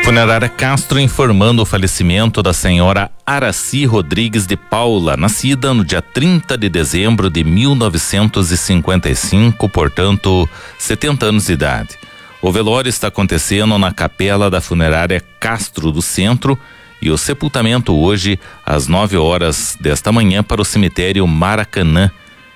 Funerária Castro informando o falecimento da senhora Araci Rodrigues de Paula, nascida no dia 30 de dezembro de 1955, portanto, 70 anos de idade. O velório está acontecendo na capela da Funerária Castro do Centro e o sepultamento hoje às 9 horas desta manhã para o cemitério Maracanã.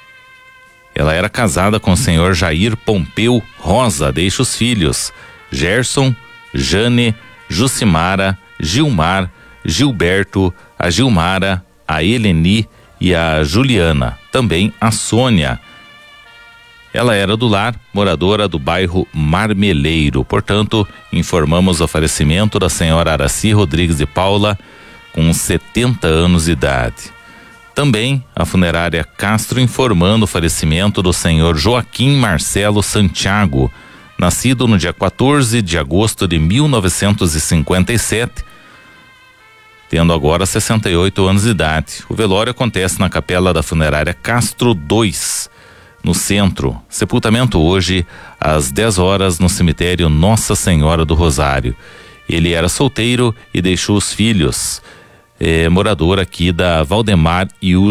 Ela era casada com o senhor Jair Pompeu Rosa, deixa os filhos Gerson, Jane, Jucimara, Gilmar, Gilberto, a Gilmara, a Eleni e a Juliana, também a Sônia. Ela era do lar, moradora do bairro Marmeleiro. Portanto, informamos o falecimento da senhora Araci Rodrigues de Paula, com 70 anos de idade. Também a Funerária Castro informando o falecimento do senhor Joaquim Marcelo Santiago, nascido no dia 14 de agosto de 1957, tendo agora 68 anos de idade. O velório acontece na capela da Funerária Castro 2, no centro. Sepultamento hoje às 10 horas no cemitério Nossa Senhora do Rosário. Ele era solteiro e deixou os filhos, morador aqui da Valdemar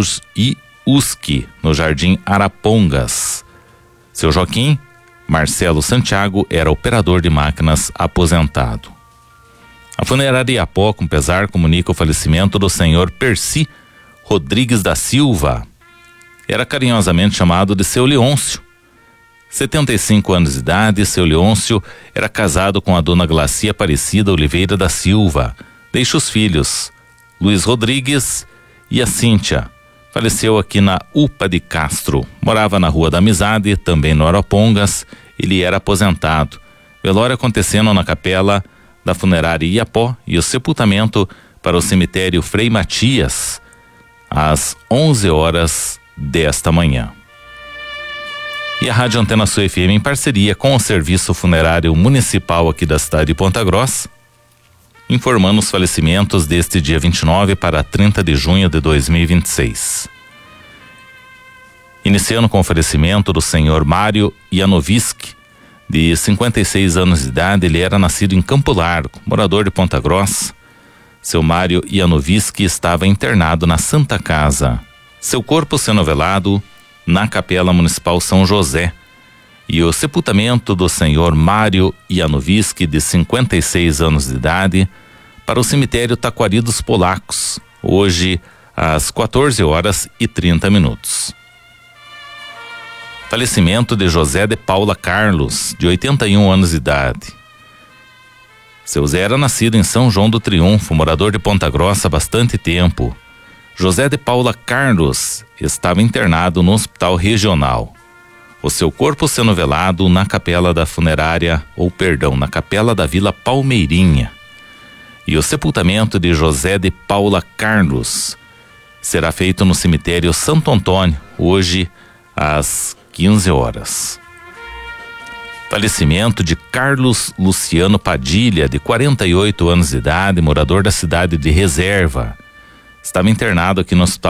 Iusque, no Jardim Arapongas. Seu Joaquim Marcelo Santiago era operador de máquinas aposentado. A Funerária Iapó, com pesar, comunica o falecimento do senhor Percy Rodrigues da Silva. Era carinhosamente chamado de seu Leôncio. 75 anos de idade, seu Leôncio era casado com a dona Glacia Aparecida Oliveira da Silva. Deixa os filhos Luiz Rodrigues e a Cíntia. Faleceu aqui na UPA de Castro. Morava na Rua da Amizade, também no Arapongas. Ele era aposentado. Velório acontecendo na capela da Funerária Iapó e o sepultamento para o cemitério Frei Matias às 11 horas desta manhã. E a Rádio Antena Sul FM, em parceria com o Serviço Funerário Municipal aqui da cidade de Ponta Grossa, informando os falecimentos deste dia 29 para 30 de junho de 2026. Iniciando com o falecimento do senhor Mário Janoviski, de 56 anos de idade. Ele era nascido em Campo Largo, morador de Ponta Grossa. Seu Mário Janoviski estava internado na Santa Casa. Seu corpo sendo velado na Capela Municipal São José. E o sepultamento do senhor Mário Janoviski, de 56 anos de idade, para o cemitério Taquari dos Polacos, hoje às 14 horas e 30 minutos. Falecimento de José de Paula Carlos, de 81 anos de idade. Seu Zé era nascido em São João do Triunfo, morador de Ponta Grossa há bastante tempo. José de Paula Carlos estava internado no hospital regional. O seu corpo sendo velado na capela da funerária, na capela da Vila Palmeirinha. E o sepultamento de José de Paula Carlos será feito no cemitério Santo Antônio, hoje às 15 horas. Falecimento de Carlos Luciano Padilha, de 48 anos de idade, morador da cidade de Reserva. Estava internado aqui no hospital